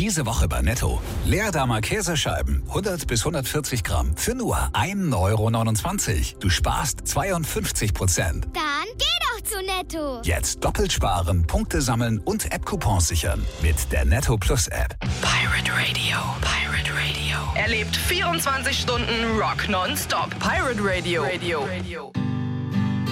Diese Woche bei Netto. Leerdamer Käsescheiben, 100 bis 140 Gramm, für nur 1,29 €. Du sparst 52%. Dann geh doch zu Netto. Jetzt doppelt sparen, Punkte sammeln und App-Coupons sichern. Mit der Netto Plus App. Pirate Radio. Pirate Radio. Erlebt 24 Stunden Rock nonstop. Pirate Radio.